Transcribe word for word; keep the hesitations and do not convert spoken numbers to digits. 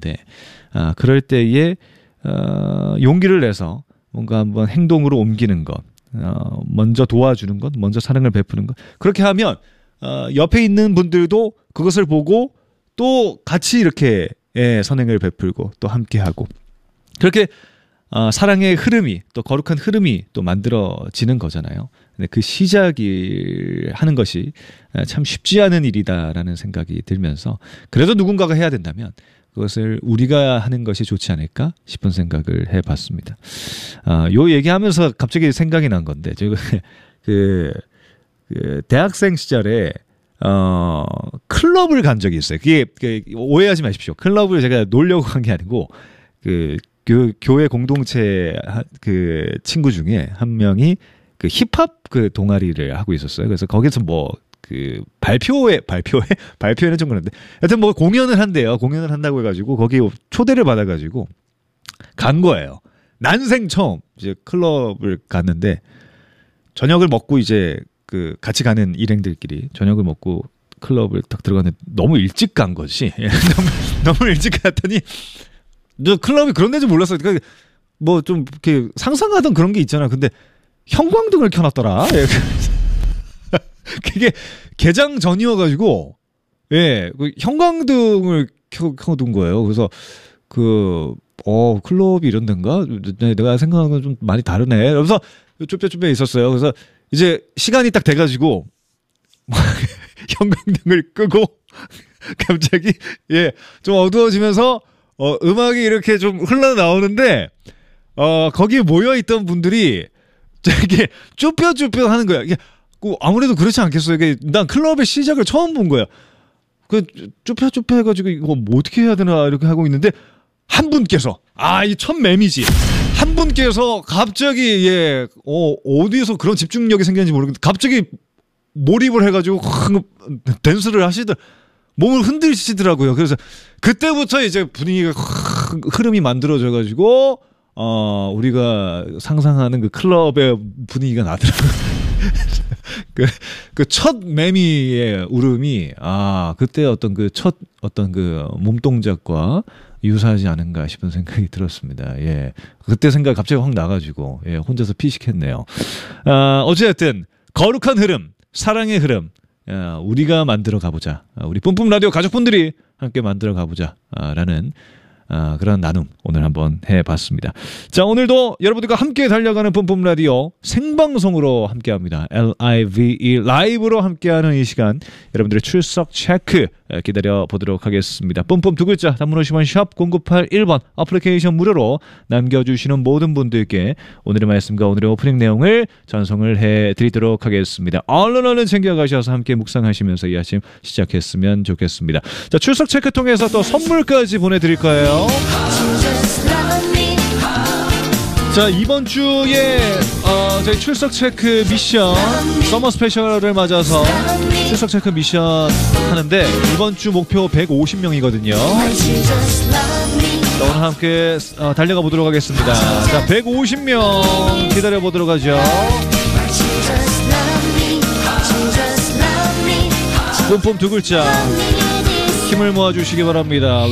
있는데 아, 그럴 때에 어, 용기를 내서 뭔가 한번 행동으로 옮기는 것, 어, 먼저 도와주는 것, 먼저 사랑을 베푸는 것. 그렇게 하면 어, 옆에 있는 분들도 그것을 보고 또 같이 이렇게 예, 선행을 베풀고 또 함께하고 그렇게 어, 사랑의 흐름이 또 거룩한 흐름이 또 만들어지는 거잖아요. 근데 그 시작이 하는 것이 참 쉽지 않은 일이다라는 생각이 들면서 그래도 누군가가 해야 된다면 그것을 우리가 하는 것이 좋지 않을까 싶은 생각을 해봤습니다. 아, 요 얘기하면서 갑자기 생각이 난 건데 제가 그, 그 대학생 시절에 어, 클럽을 간 적이 있어요. 그게, 그 오해하지 마십시오. 클럽을 제가 놀려고 간 게 아니고 그 그 교회 공동체 그 친구 중에 한 명이 그 힙합 그 동아리를 하고 있었어요. 그래서 거기서 뭐 그 발표회 발표회 발표회는 좀 그런데 하여튼 뭐 공연을 한대요. 공연을 한다고 해가지고 거기 초대를 받아가지고 간 거예요. 난생 처음 이제 클럽을 갔는데 저녁을 먹고 이제 그 같이 가는 일행들끼리 저녁을 먹고 클럽을 딱 들어갔는데 너무 일찍 간 거지. 너무, 너무 일찍 갔더니 저 클럽이 그런 데인지 몰랐어요. 그러니까 뭐 좀 이렇게 상상하던 그런 게 있잖아. 근데 형광등을 켜놨더라. 그게 개장 전이어가지고 예, 그 형광등을 켜, 켜둔 거예요. 그래서 그 어 클럽이 이런 데인가? 내가 생각하는 건 좀 많이 다르네. 그래서 쭈뼛쭈뼛 있었어요. 그래서 이제 시간이 딱 돼가지고 형광등을 끄고 갑자기 예, 좀 어두워지면서 어, 음악이 이렇게 좀 흘러나오는데, 어, 거기에 모여있던 분들이, 이렇게 쭈뼛쭈뼛 하는 거야. 이게, 아무래도 그렇지 않겠어요. 이게, 난 클럽의 시작을 처음 본 거야. 그, 쭈뼛쭈뼛 해가지고, 이거 뭐 어떻게 해야 되나, 이렇게 하고 있는데, 한 분께서, 아, 이 첫 매미지. 한 분께서 갑자기, 예, 어, 어디에서 그런 집중력이 생겼는지 모르겠는데, 갑자기 몰입을 해가지고, 댄스를 하시더, 몸을 흔들시더라고요. 그래서 그때부터 이제 분위기가 흐름이 만들어져가지고 어 우리가 상상하는 그 클럽의 분위기가 나더라고요. 그 그 첫 매미의 울음이 아 그때 어떤 그 첫 어떤 그 몸 동작과 유사하지 않은가 싶은 생각이 들었습니다. 예, 그때 생각 갑자기 확 나가지고 예 혼자서 피식했네요. 아 어쨌든 거룩한 흐름, 사랑의 흐름. 야, 우리가 만들어 가보자. 우리 뿜뿜 라디오 가족분들이 함께 만들어 가보자. 아, 라는 아, 그런 나눔 오늘 한번 해봤습니다. 자, 오늘도 여러분들과 함께 달려가는 뿜뿜 라디오 생방송으로 함께합니다. 엘아이브이 라이브로 함께하는 이 시간 여러분들의 출석 체크 기다려 보도록 하겠습니다. 뿜뿜 두 글자 단문 오십 원 샵 공구팔일 번 어플리케이션 무료로 남겨주시는 모든 분들께 오늘의 말씀과 오늘의 오프닝 내용을 전송을 해드리도록 하겠습니다. 얼른 얼른 챙겨가셔서 함께 묵상하시면서 이 아침 시작했으면 좋겠습니다. 자, 출석 체크 통해서 또 선물까지 보내드릴 거예요. 자, 이번 주에 어, 저희 출석 체크 미션 서머 스페셜을 맞아서 출석 체크 미션 하는데 이번 주 목표 백오십 명이거든요. 자, 오늘 함께 어, 달려가 보도록 하겠습니다. 자, 백오십 명 기다려 보도록 하죠. 뿜뿜 두 글자 힘을 모아주시기 바랍니다.